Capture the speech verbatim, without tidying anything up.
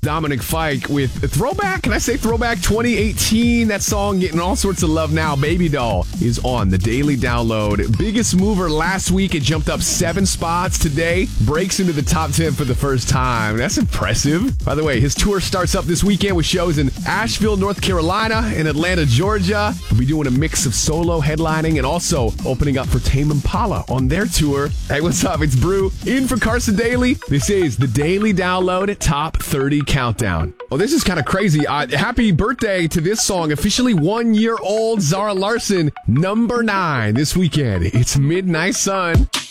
Dominic Fike with a throwback. Can I say throwback twenty eighteen? That song getting all sorts of love now. Baby Doll is on the daily download. Biggest mover last week. It jumped up seven spots. Today breaks into the top ten for the first time. That's impressive. By the way, his tour starts up this weekend with shows in Asheville, North Carolina, and Atlanta, Georgia. We'll be doing a mix of solo headlining and also opening up for Tame Impala on their tour. Hey, what's up? It's Brew in for Carson Daly. This is the Daily Download Top thirty Countdown. Oh, this is kind of crazy. Uh, happy birthday to this song. Officially one year old, Zara Larsson, number nine this weekend. It's Midnight Sun.